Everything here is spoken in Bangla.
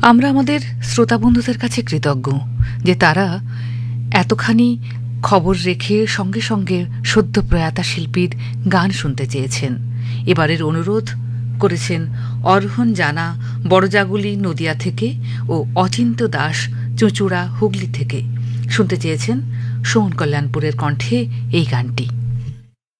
আমরা আমাদের শ্রোতা বন্ধুদের কাছে কৃতজ্ঞ যে তারা এতখানি খবর রেখে সঙ্গে সঙ্গে সদ্য প্রয়াতা শিল্পীর গান শুনতে চেয়েছেন। এবারের অনুরোধ করেছেন অর্হন জানা বড়জাগুলি নদিয়া থেকে ও অচিন্ত্য দাস চুঁচুড়া হুগলি থেকে। শুনতে চেয়েছেন সোহন কল্যাণপুরের কণ্ঠে এই গানটি।